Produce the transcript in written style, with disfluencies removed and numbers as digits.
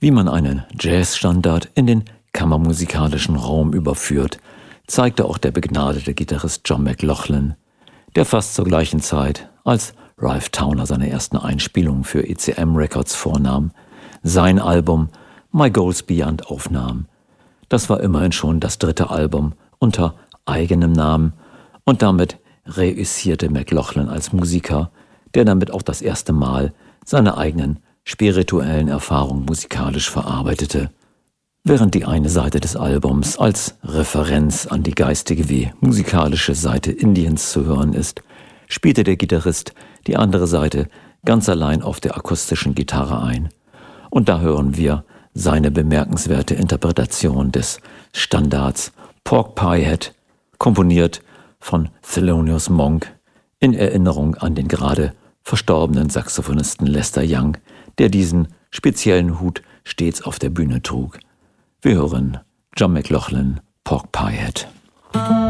Wie man einen Jazzstandard in den kammermusikalischen Raum überführt, zeigte auch der begnadete Gitarrist John McLaughlin, der fast zur gleichen Zeit, als Ralph Towner seine ersten Einspielungen für ECM Records vornahm, sein Album My Goals Beyond aufnahm. Das war immerhin schon das 3. Album unter eigenem Namen und damit reüssierte McLaughlin als Musiker, der damit auch das erste Mal seine eigenen spirituellen Erfahrungen musikalisch verarbeitete. Während die eine Seite des Albums als Referenz an die geistige wie musikalische Seite Indiens zu hören ist, spielte der Gitarrist die andere Seite ganz allein auf der akustischen Gitarre ein. Und da hören wir seine bemerkenswerte Interpretation des Standards Pork Pie Hat, komponiert von Thelonious Monk, in Erinnerung an den gerade verstorbenen Saxophonisten Lester Young, der diesen speziellen Hut stets auf der Bühne trug. Wir hören John McLaughlin, Pork Pie Hat.